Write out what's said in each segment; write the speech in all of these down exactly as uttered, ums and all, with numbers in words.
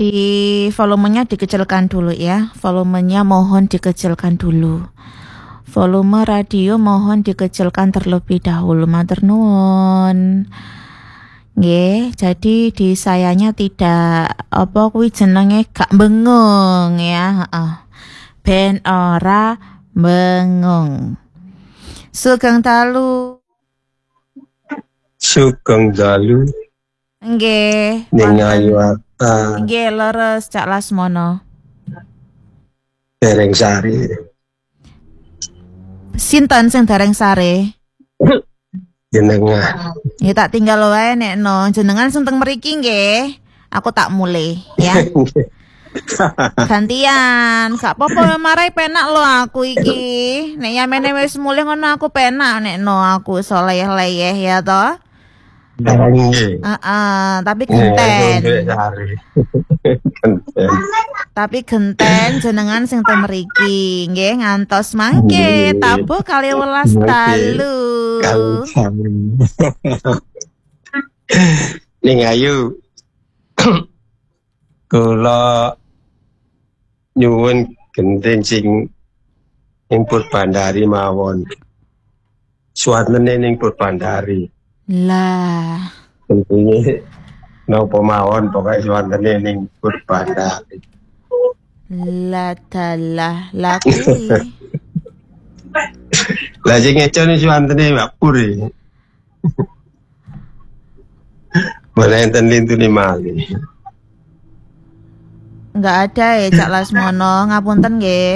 di volumenya dikecilkan dulu ya. Volumenya mohon dikecilkan dulu. Volume radio mohon dikecilkan terlebih dahulu. Matur nuwun. Nggih, jadi di sayanya tidak apa kuwi jenenge gak bengong ya, heeh. Ben ora bengong. Sugeng dalu. Sugeng dalu. Nggih. Ning ayu ata. Nggih, leres Cak Lasmono. Dereng Sari. Sinten sing Dereng Sari? Jenengan. Ya tak tinggal wae nek no jenengan sing teng mriki nggih. Aku tak mulai ya. Gantian, gak apa-apa marai penak lo aku iki. Nek yamene wis mulih ngono aku penak nek no aku iso leyeh-leyeh ya toh. Heeh. Heeh, tapi genten. Tapi genten jenengan sing teng mriki nggih ngantos mangke tabuh kali welas dalu. Ning ayu. Kula nyuwun genten sing ing Purbandari mawon. Suwanene ning Purbandari. Lah, tentunya napa mawon pokoke suwanene ning Purbandari. Lah dalah lah kuwi. Lah sing ngecone suwantene Mbak Puri. Boleh enten lintune malih. Enggak ada ya Cak Lasmono, ngapunten nggih.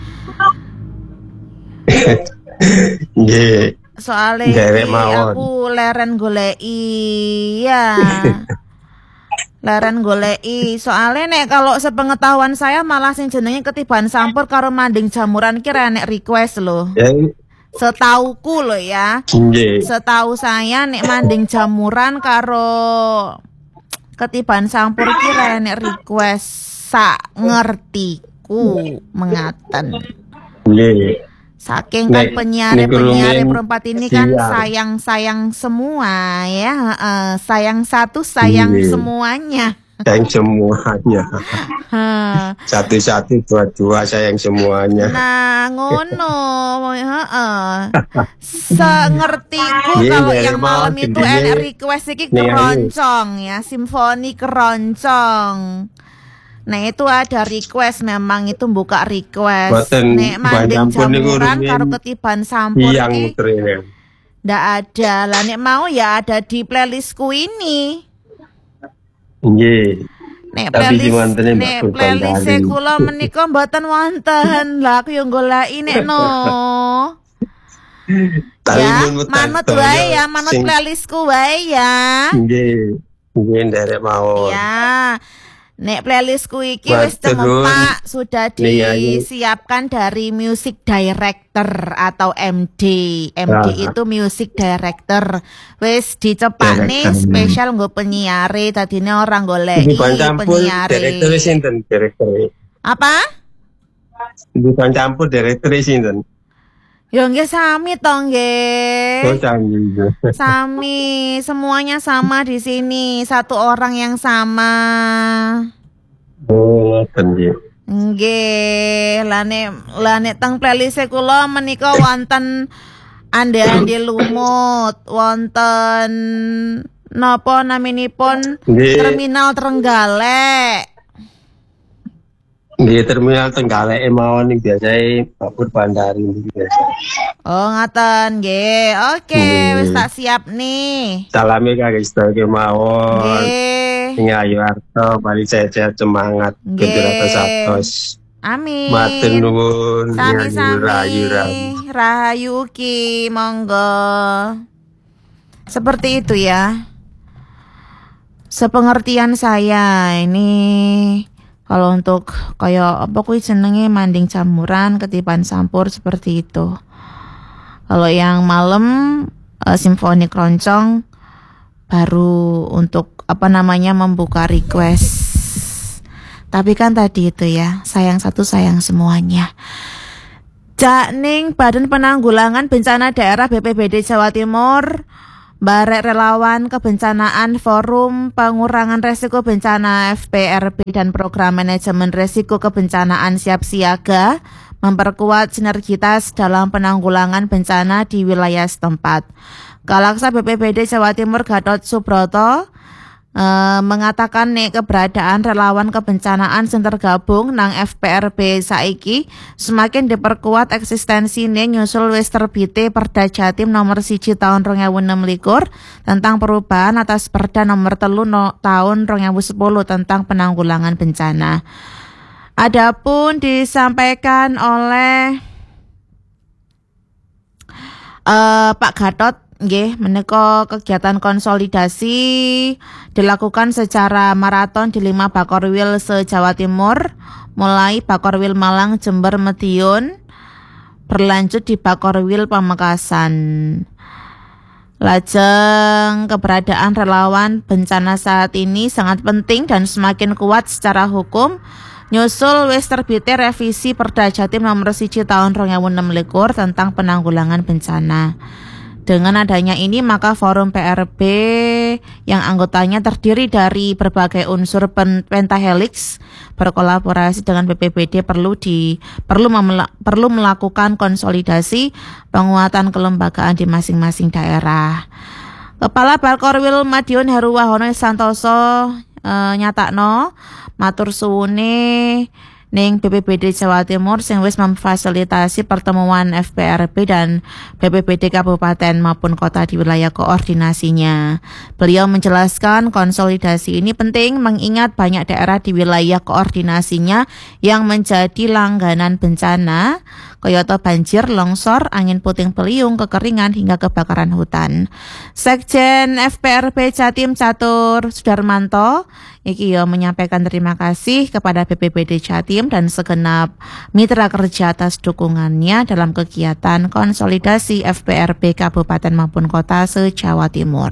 Nggih. Soale aku leren goleki ya. Leren goleki. Soale nek kalau sepengetahuan saya malah sing jenenge ketiban sampur karo manding jamuran ki nek request lho. Setauku lho ya. Nggih. Setahu saya nek manding jamuran karo ketiban sampur ki nek request sak ngertiku mengaten. Nggih. Saking kan penyiar-penyiar perempat ini kan sayang-sayang semua ya, uh, sayang satu sayang hmm. semuanya. Sayang semuanya. Satu-satu dua-dua sayang semuanya. Nah ngono, heeh. Sengertiku kalau yang malam itu enak request iki keroncong ya, simfoni keroncong. Nah itu ada request, memang itu buka request. Boten, nek manding jamuran karo ketiban sampur iki ndak ada. Lah nek mau ya ada di playlistku ini. Nggih. Nek playlist nek playlist kula menika mboten wonten. Lah aku yo goleki nek no. Ya, manut wae ya, manut playlistku wae ya. Nggih. Nggih nderek mawon. Ya. Nek playlistku iki wis temepak, sudah disiapkan dari music director atau M D. M D itu music director. Wis dicepakne spesial nggo penyiare, dadine orang goleki penyiare. Director sinten director? Apa? Bukan campur director sinten? Ya nggih sami to nggih. Oh sami. Sami, semuanya sama di sini, satu orang yang sama. Oh, nggih. Nggih, lah nek lah nek teng playlist kula menika wonten ande-ande lumut, wonten napa naminipun Terminal Trenggalek. Nggih, Terminal Trenggalek mawon ning biasae Purbandari niki biasa. Oh, ngaten nggih. Oke, wis tak siap nih. Salame kangge sedaya mawon. Nggih. Sing ayu arto bali sehat semangat kedurata satos. Amin. Matur nuwun. Sami-sami. Rahayu rahayu ki monggo. Seperti itu ya. Sepengertian saya ini kalau untuk kayak apa kuwi jenenge manding jamuran ketiban sampur seperti itu. Kalau yang malam uh, simfoni keroncong baru untuk apa namanya membuka request. Tapi kan tadi itu ya, sayang satu sayang semuanya. Cak Ning Badan Penanggulangan Bencana Daerah B P B D Jawa Timur Barek Relawan Kebencanaan Forum Pengurangan Resiko Bencana F P R B dan Program Manajemen Resiko Kebencanaan Siap Siaga memperkuat sinergitas dalam penanggulangan bencana di wilayah setempat. Kalaksa B P B D Jawa Timur Gatot Subroto Uh, mengatakan nih keberadaan relawan kebencanaan sing tergabung nang F P R B saiki semakin diperkuat eksistensi nih nyusul wis terbite Perda Jatim nomor siji tahun dua ribu enam belas tentang perubahan atas Perda nomor telu no, tahun dua ribu sepuluh tentang penanggulangan bencana. Adapun disampaikan oleh uh, Pak Gatot, nggih, menika kegiatan konsolidasi dilakukan secara maraton di lima Bakorwil se-Jawa Timur, mulai Bakorwil Malang, Jember, Madiun, berlanjut di Bakorwil Pamekasan. Lajeng keberadaan relawan bencana saat ini sangat penting dan semakin kuat secara hukum. Nyusul wis terbite revisi Perda Jatim nomor siji tahun dua ribu enam belas tentang penanggulangan bencana. Dengan adanya ini maka Forum P R B yang anggotanya terdiri dari berbagai unsur pen, pentahelix berkolaborasi dengan B P B D perlu di perlu memela, perlu melakukan konsolidasi penguatan kelembagaan di masing-masing daerah. Kepala Bakorwil Madiun Heru Wahono Santoso e, nyatakno matur suwune ning B P B D Jawa Timur sing wis memfasilitasi pertemuan F P R B dan B P B D kabupaten maupun kota di wilayah koordinasinya. Beliau menjelaskan konsolidasi ini penting mengingat banyak daerah di wilayah koordinasinya yang menjadi langganan bencana kayata banjir, longsor, angin puting beliung, kekeringan hingga kebakaran hutan. Sekjen F P R B Jatim Catur Sudarmanto iki ya menyampaikan terima kasih kepada B P B D Jatim dan segenap mitra kerja atas dukungannya dalam kegiatan konsolidasi F P R B kabupaten maupun kota se-Jawa Timur.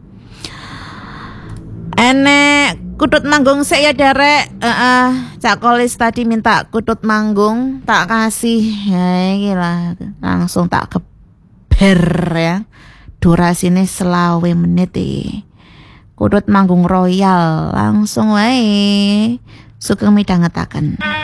Enek kutut manggung sik ya derek. Heeh, uh, uh, Cak Kolis tadi minta kutut manggung, tak kasih. Ya iki lah, langsung tak keber ya. Durasine selawe menit iki. Kutut manggung royal langsung wae sugeng midhangetaken.